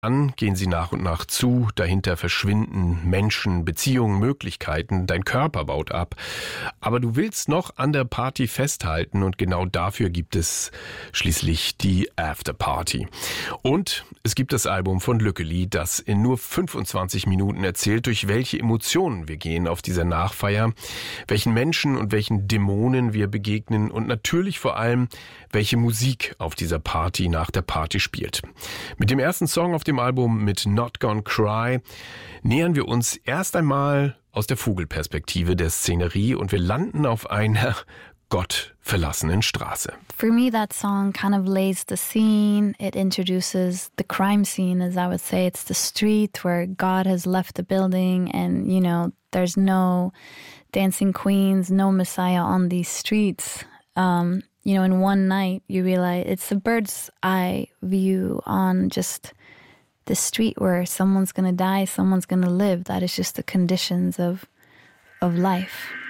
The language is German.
Dann gehen sie nach und nach zu, dahinter verschwinden Menschen, Beziehungen, Möglichkeiten, dein Körper baut ab. Aber du willst noch an der Party festhalten und genau dafür gibt es schließlich die Afterparty. Und es gibt das Album von Lückeli, das in nur 25 Minuten erzählt, durch welche Emotionen wir gehen auf dieser Nachfeier, welchen Menschen und welchen Dämonen wir begegnen und natürlich vor allem, welche Musik auf dieser Party nach der Party spielt. Mit dem ersten Song auf dem Album mit Not Gonna Cry nähern wir uns erst einmal aus der Vogelperspektive der Szenerie und wir landen auf einer gottverlassenen Straße. For me, that song kind of lays the scene. It introduces the crime scene, as I would say. It's the street where God has left the building and, you know, there's no dancing queens, no Messiah on these streets. You know, in one night, you realize it's a bird's eye view on just the street where someone's going to die, someone's going to live. That is just the conditions of life.